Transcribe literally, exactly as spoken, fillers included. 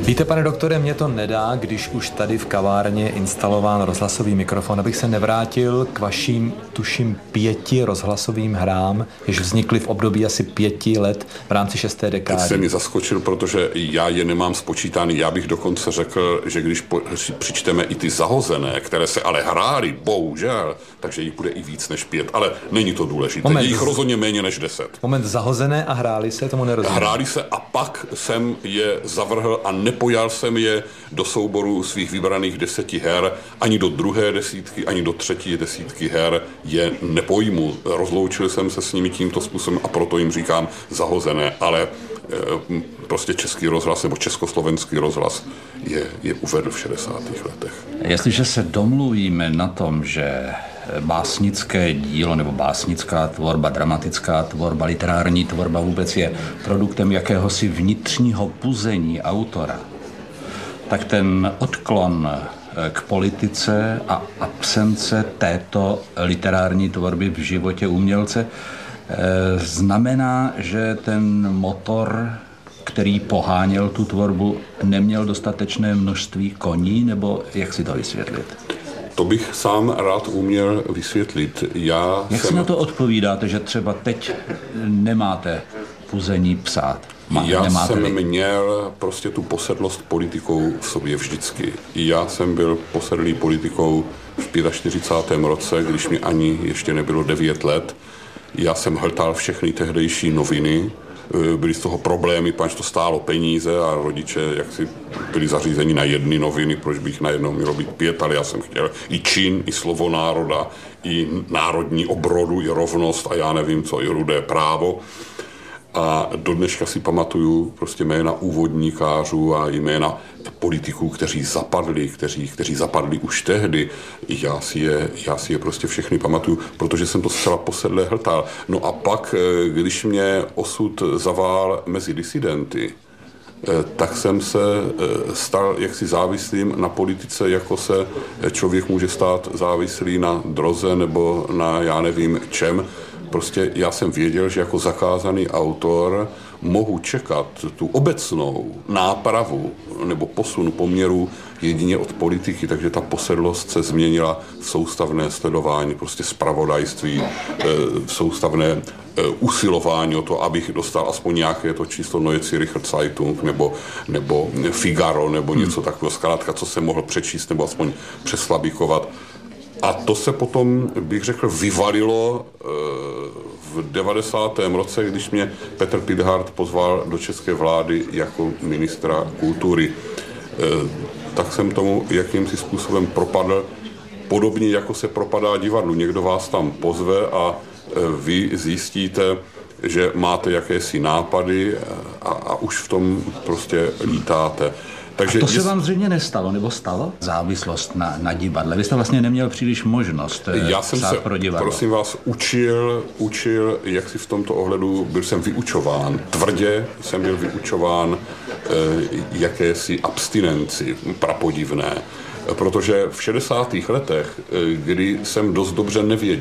Víte, pane doktore, mě to nedá, když už tady v kavárně je instalován rozhlasový mikrofon, abych se nevrátil k vašim, tuším, pěti rozhlasovým hrám, jež vznikly v období asi pěti let v rámci šesté dekády. Teď se mi zaskočil, protože já je nemám spočítaný. Já bych dokonce řekl, že když po, přičteme i ty zahozené, které se ale hrály, bohužel, takže jich bude i víc než pět, ale není to důležité. Moment, je jich rozhodně méně než deset. Moment, zahozené a hráli se, tomu nerozumím. Hráli se a pak jsem je zavrhl a nepojal jsem je do souboru svých vybraných deseti her, ani do druhé desítky, ani do třetí desítky her je nepojmu. Rozloučil jsem se s nimi tímto způsobem a proto jim říkám zahozené, ale e, prostě Český rozhlas nebo Československý rozhlas je, je uvedl v šedesátých letech. Jestliže se domluvíme na tom, že básnické dílo nebo básnická tvorba, dramatická tvorba, literární tvorba vůbec je produktem jakéhosi vnitřního puzení autora, tak ten odklon k politice a absence této literární tvorby v životě umělce znamená, že ten motor, který poháněl tu tvorbu, neměl dostatečné množství koní, nebo jak si to vysvětlit? To bych sám rád uměl vysvětlit. Já Jak jsem... si na to odpovídáte, že třeba teď nemáte puzení psát? Má, Já jsem li? měl prostě tu posedlost politikou v sobě vždycky. Já jsem byl posedlý politikou v čtyřicátém pátém roce, když mi ani ještě nebylo devět let. Já jsem hltal všechny tehdejší noviny. Byly z toho problémy, pač to stálo peníze a rodiče jaksi byli zařízeni na jedny noviny, proč bych najednou mělo být pět, ale já jsem chtěl i čin, i slovo národa, i národní obrodu, i rovnost a já nevím co, i rudé právo. A do dneška si pamatuju prostě jména úvodníkářů a jména politiků, kteří zapadli, kteří, kteří zapadli už tehdy. Já si, je, já si je prostě všechny pamatuju, protože jsem to zcela posedle hltal. No a pak, když mě osud zavál mezi disidenty, tak jsem se stal jaksi závislým na politice, jako se člověk může stát závislý na droze nebo na já nevím čem. Prostě já jsem věděl, že jako zakázaný autor mohu čekat tu obecnou nápravu nebo posun poměru jedině od politiky, takže ta posedlost se změnila v soustavné sledování, prostě zpravodajství, v soustavné usilování o to, abych dostal aspoň nějaké to číslo Neue Zürcher Zeitung nebo, nebo Figaro nebo něco takového, zkrátka, co jsem mohl přečíst nebo aspoň přeslabikovat. A to se potom, bych řekl, vyvalilo v devadesátém roce, když mě Petr Pithart pozval do české vlády jako ministra kultury. Tak jsem tomu jakýmsi způsobem propadl, podobně jako se propadá divadlu. Někdo vás tam pozve a vy zjistíte, že máte jakési nápady a, a už v tom prostě lítáte. Takže to se vám zřejmě nestalo, nebo stalo? Závislost na, na divadle. Vy jste vlastně neměl příliš možnost Já jsem se, pro divadlo. prosím vás, učil, učil, jak si v tomto ohledu, byl jsem vyučován. Tvrdě jsem byl vyučován eh, jakési abstinenci prapodivné. Protože v šedesátých letech, kdy jsem dost dobře nevěděl,